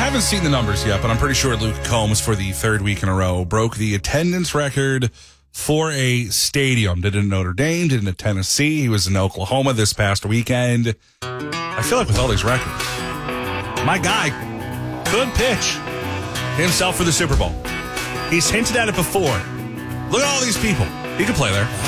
haven't seen the numbers yet, but I'm pretty sure Luke Combs, for the third week in a row, broke the attendance record for a stadium. Did it in Notre Dame, did it in Tennessee. He was in Oklahoma this past weekend. I feel like with all these records, my guy could pitch himself for the Super Bowl. He's hinted at it before. Look at all these people. He could play there.